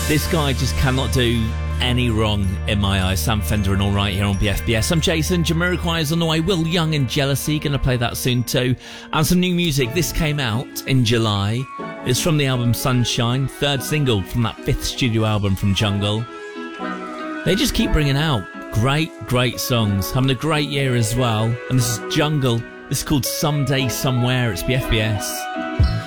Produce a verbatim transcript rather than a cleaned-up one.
This guy just cannot do any wrong in my eyes. Sam Fender and All Right here on B F B S. I'm Jason. Jamiroquai is on the way. Will Young and Jealousy, going to play that soon too. And some new music. This came out in July. It's from the album Sunshine, third single from that fifth studio album from Jungle. They just keep bringing out great, great songs. Having a great year as well. And this is Jungle. This is called Someday Somewhere. It's B F B S.